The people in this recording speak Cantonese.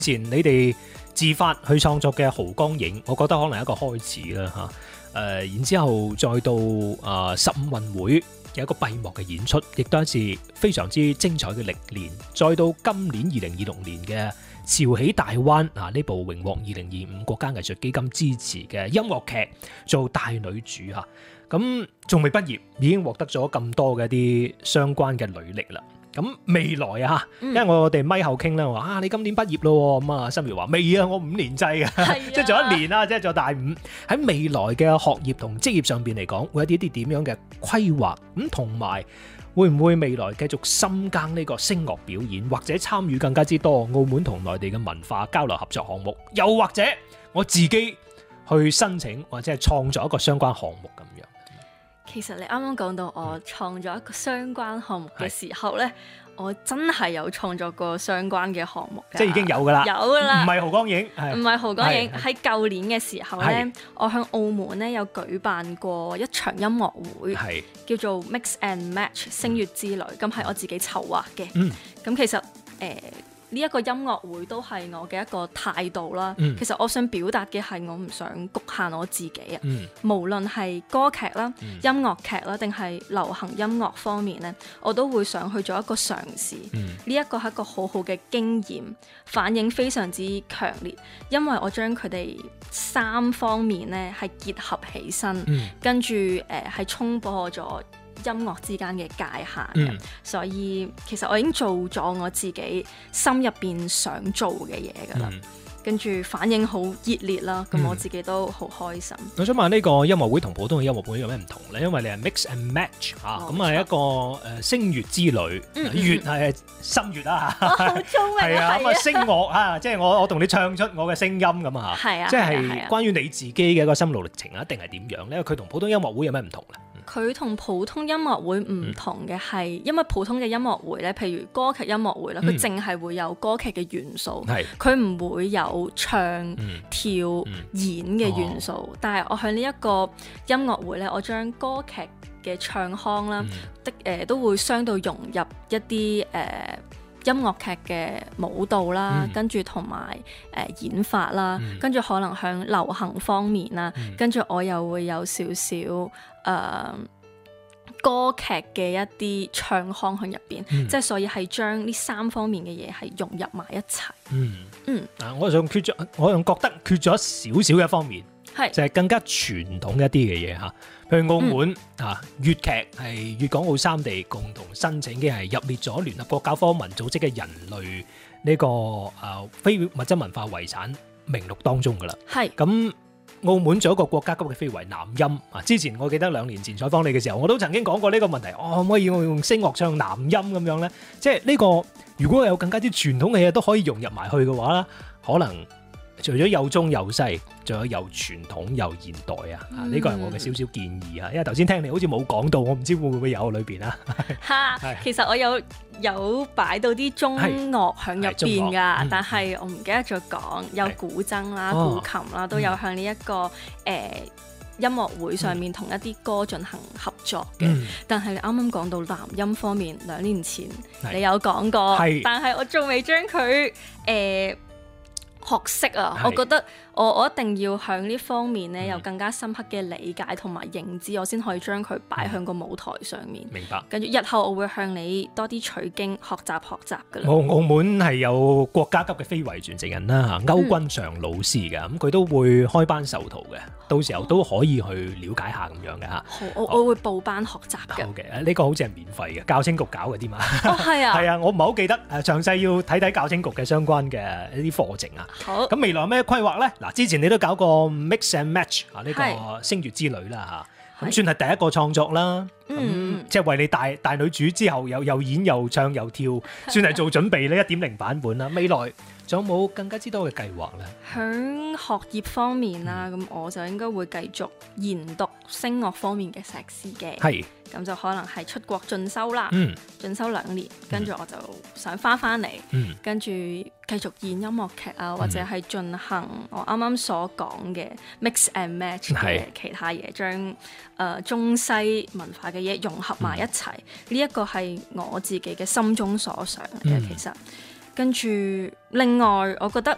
前你哋自發去創作嘅濠江影，我覺得可能係一個開始啦嚇。然之後再到15運會有一個閉幕嘅演出，亦都係一次非常之精彩嘅歷練。再到今年2026年嘅潮起大灣呢部榮獲2025國家藝術基金支持嘅音樂劇做大女主嚇。咁仲未畢業，已經獲得咗咁多嘅一啲相關嘅履歷啦。咁未來啊，因為我哋咪後傾啦，話你今年畢業咯，咁心遙話未啊，我5年制嘅，即係做1年啦，即係做大5。喺未來嘅學業同職業上邊嚟講，會有啲點樣嘅規劃？咁同埋會唔會未來繼續深耕呢個聲樂表演，或者參與更加之多澳門同內地嘅文化交流合作項目？又或者我自己去申請或者係創作一個相關項目咁樣？ 其實你啱啱講到我創作一個相關項目嘅時候呢，我真係有創作過相關嘅項目㗎， 即係已經有㗎啦， 有㗎啦， 唔係濠江影， 唔係濠江影。喺舊年嘅時候呢，我向澳門呢有舉辦過一場音樂會，叫做 Mix and Match 聲樂之旅，咁係我自己籌劃嘅。咁其實呢一個音樂會都係我嘅一個態度啦。其實我想表達嘅係我唔想局限我自己啊。無論係歌劇啦、音樂劇啦，定係流行音樂方面呢，我都會想去做一個嘗試。呢一個係一個好好嘅經驗，反應非常之強烈，因為我將佢哋3方面呢係結合起身，跟住係衝破咗音樂之間嘅界限，所以其實我已經做咗我自己心入邊想做嘅嘢㗎啦。跟住反應好熱烈啦，咁我自己都好開心。 我想問呢個音樂會同普通嘅音樂會有咩唔同咧？因為你係 mix and match 咁係一個聲樂之旅，樂係心樂啦嚇， 好聰明係啊，咁啊聲樂啊，即係我同你唱出我嘅聲音咁啊嚇，即係關於你自己嘅一個心路歷程啊，定係點樣咧？佢同普通音樂會有咩唔同咧？ 佢同普通音樂會唔同嘅係，因為普通嘅音樂會咧，譬如歌劇音樂會啦，佢淨係會有歌劇嘅元素，佢唔會有唱、跳、演嘅元素。但係我喺呢一個音樂會咧，我將歌劇嘅唱腔啦，都會相對融入一啲音樂劇嘅舞蹈啦，跟住同埋演法啦，跟住可能向流行方面啦，跟住我又會有少少歌劇嘅一啲唱腔喺入邊，即係所以係將呢3方面嘅嘢係融入埋一齊。 我仲覺得缺咗少少嘅一方面，就係更加傳統一啲嘅嘢嚇。譬如澳門粵劇係粵港澳3地共同申請嘅，係入列咗聯合國教科文組織嘅人類呢個非物質文化遺產名錄當中噶啦。咁澳門做一個國家級嘅非遺南音之前我記得2年前採訪你嘅時候，我都曾經講過呢個問題，可唔可以用聲樂唱南音咁樣呢？即係呢個如果有更加之傳統嘅嘢都可以融入埋去嘅話啦，可能除咗有中有西，仲有又傳統又現代呢個係我嘅少少建議因為頭先聽你好似冇講到，我唔知會唔會有裏邊其實我有擺到啲中樂響入邊㗎，但係我唔記得咗講，有古箏啦、古琴啦，都有向呢一個音樂會上面同一啲歌進行合作嘅。但係你啱啱講到南音方面，2年前你有講過，但係我仲未將佢學識啊！我覺得我一定要向呢方面咧有更加深刻嘅理解同埋認知，我先可以將佢擺向個舞台上面。 明白。跟住日後我會向你多啲取經學習噶啦。 澳門係有國家級嘅非遺傳承人啦，歐君祥老師嘅，咁佢都會開班授徒嘅，到時候都可以去了解下咁樣嘅嚇。 好，我會報班學習嘅。 好嘅，呢個好似係免費嘅，教青局搞嘅啲嘛。 係啊。 係啊，我唔係好記得詳細要睇睇教青局嘅相關嘅一啲課程啊。 好。 咁未來有咩規劃咧？嗱，之前你都搞過 mix and match 呢個聲樂之旅啦嚇，咁算係第一個創作啦。即係為你大女主之後又演又唱又跳，算係做準備呢 1.0 版本啦。未來仲有冇更加之多嘅計劃咧？ 響學業方面啦，咁我就應該會繼續研讀聲樂方面嘅碩士嘅。咁就可能係出國進修啦，進修2年，跟住我就想翻嚟，跟住繼續演音樂劇啊，或者係進行我啱啱所講嘅 mix and match 嘅其他嘢，將中西文化嘅嘢融合埋一齊。呢一個係我自己嘅心中所想嘅，其實。跟住另外，我覺得